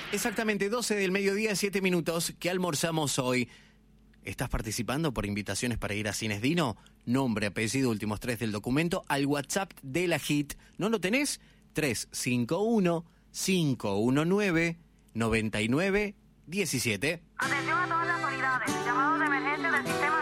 Exactamente, 12 del mediodía, 7 minutos. ¿Qué almorzamos hoy? ¿Estás participando por invitaciones para ir a Cines Dino? Nombre, apellido, últimos 3 del documento al WhatsApp de la HIT. ¿No lo tenés? 351-519-9917. Atención a todas las unidades. Llamado de emergencia del sistema